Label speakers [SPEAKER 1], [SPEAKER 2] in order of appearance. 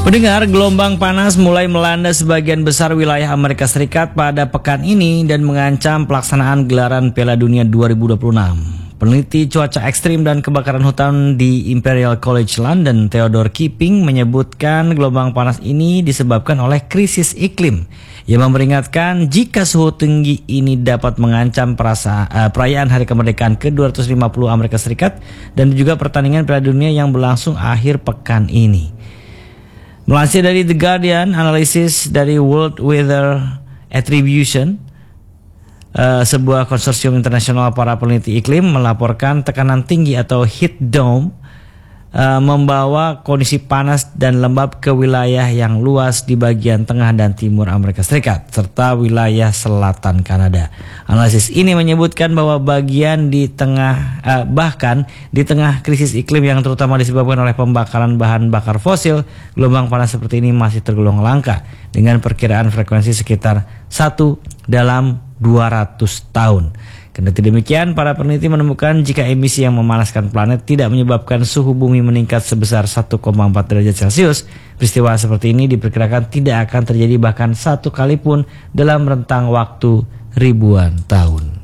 [SPEAKER 1] Pendengar, gelombang panas mulai melanda sebagian besar wilayah Amerika Serikat pada pekan ini dan mengancam pelaksanaan gelaran Piala Dunia 2026. Peneliti cuaca ekstrim dan kebakaran hutan di Imperial College London, Theodore Keeping, menyebutkan gelombang panas ini disebabkan oleh krisis iklim. Ia memperingatkan jika suhu tinggi ini dapat mengancam perayaan Hari Kemerdekaan ke-250 Amerika Serikat dan juga pertandingan Piala Dunia yang berlangsung akhir pekan ini. Melansir dari The Guardian, analisis dari World Weather Attribution, sebuah konsorsium internasional para peneliti iklim, melaporkan tekanan tinggi atau heat dome membawa kondisi panas dan lembab ke wilayah yang luas di bagian tengah dan timur Amerika Serikat serta wilayah selatan Kanada. Analisis ini menyebutkan bahwa bahkan di tengah krisis iklim yang terutama disebabkan oleh pembakaran bahan bakar fosil, gelombang panas seperti ini masih tergolong langka dengan perkiraan frekuensi sekitar 1 dalam 200 tahun. Kendati demikian, para peneliti menemukan jika emisi yang memanaskan planet tidak menyebabkan suhu bumi meningkat sebesar 1,4 derajat Celcius, peristiwa seperti ini diperkirakan tidak akan terjadi bahkan satu kali pun dalam rentang waktu ribuan tahun.